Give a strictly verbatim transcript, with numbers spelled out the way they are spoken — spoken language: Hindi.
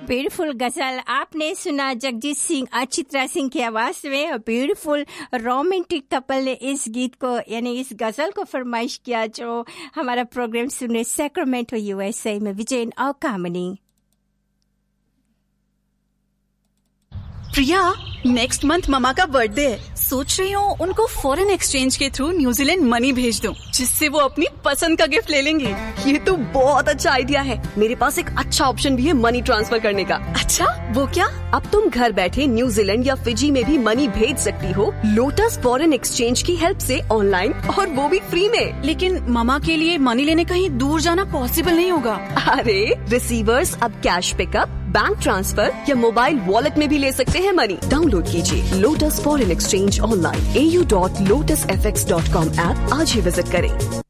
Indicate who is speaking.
Speaker 1: ब्यूटीफुल गजल आपने सुना जगजीत सिंह और चित्रा सिंह की आवाज में। ब्यूटीफुल रोमांटिक कपल ने इस गीत को यानी इस गजल को फरमाइश किया जो हमारा प्रोग्राम सुने सैक्रामेंटो यूएसए में विजयन और कामनी।
Speaker 2: प्रिया, नेक्स्ट मंथ ममा का बर्थडे है। सोच रही हूँ उनको फॉरेन एक्सचेंज के थ्रू न्यूजीलैंड मनी भेज दूँ, जिससे वो अपनी पसंद का गिफ्ट ले लेंगी।
Speaker 3: ये तो बहुत अच्छा आइडिया है। मेरे पास एक अच्छा ऑप्शन भी है मनी ट्रांसफर करने का।
Speaker 2: अच्छा, वो क्या?
Speaker 3: अब तुम घर बैठे न्यूजीलैंड या फिजी में भी मनी भेज सकती हो लोटस फॉरेन एक्सचेंज की हेल्प से ऑनलाइन, और वो भी फ्री में।
Speaker 2: लेकिन ममा के लिए मनी लेने कहीं दूर जाना पॉसिबल नहीं होगा।
Speaker 3: अरे रिसीवर्स अब कैश पिकअप, बैंक ट्रांसफर या मोबाइल वॉलेट में भी ले सकते हैं मनी। डाउनलोड कीजिए लोटस फॉरेन एक्सचेंज ऑनलाइन ए U dot lotus F x dot com app आज ही विजिट करें।